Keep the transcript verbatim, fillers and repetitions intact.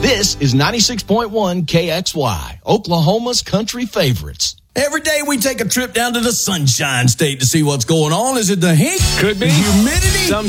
This is ninety-six point one K X Y, Oklahoma's country favorites. Every day we take a trip down to the Sunshine State to see what's going on. Is it the heat? Could be. Humidity? Some